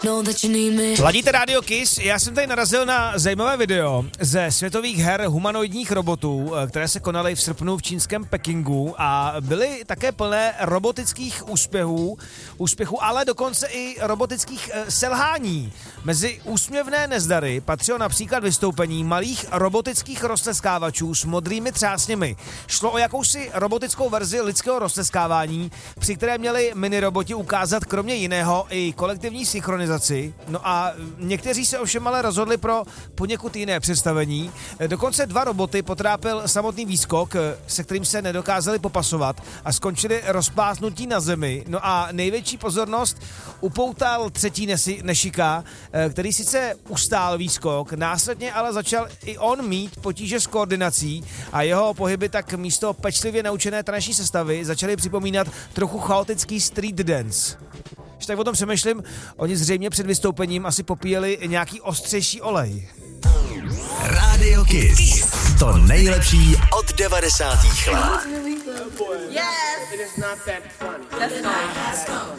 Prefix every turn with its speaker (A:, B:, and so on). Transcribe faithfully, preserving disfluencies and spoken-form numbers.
A: Ladíte Radio Kiss, já jsem tady narazil na zajímavé video ze světových her humanoidních robotů, které se konaly v srpnu v čínském Pekingu a byly také plné robotických úspěchů, úspěchů, ale dokonce i robotických e, selhání. Mezi úsměvné nezdary patřilo například vystoupení malých robotických rozteskávačů s modrými třásněmi. Šlo o jakousi robotickou verzi lidského rozteskávání, při které měli miniroboti ukázat kromě jiného i kolektivní synchronizaci. No a někteří se ovšem ale rozhodli pro poněkud jiné představení. Dokonce dva roboty potrápil samotný výskok, se kterým se nedokázali popasovat a skončili rozpásnutí na zemi. No a největší pozornost upoutal třetí nesi, nešika, který sice ustál výskok, následně ale začal i on mít potíže s koordinací a jeho pohyby tak místo pečlivě naučené taneční sestavy začaly připomínat trochu chaotický street dance. Když tak o tom přemýšlím, oni zřejmě před vystoupením asi popíjeli nějaký ostřejší olej.
B: Radio Kiss. To nejlepší od devadesátých let.
C: Yes. It is not that funny. That's fine.